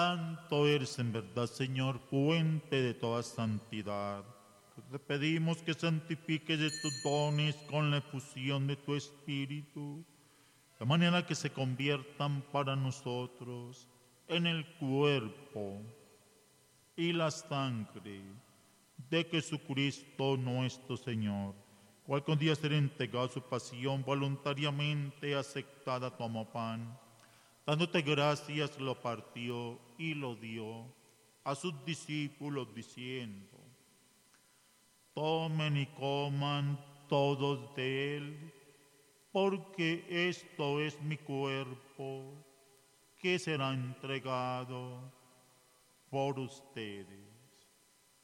Santo eres en verdad, Señor, fuente de toda santidad. Te pedimos que santifiques estos dones con la efusión de tu Espíritu, de manera que se conviertan para nosotros en el cuerpo y la sangre de Jesucristo nuestro Señor, cual con día ser entregado a su pasión voluntariamente aceptada como pan. Dándote gracias, lo partió y lo dio a sus discípulos diciendo: tomen y coman todos de él, porque esto es mi cuerpo, que será entregado por ustedes.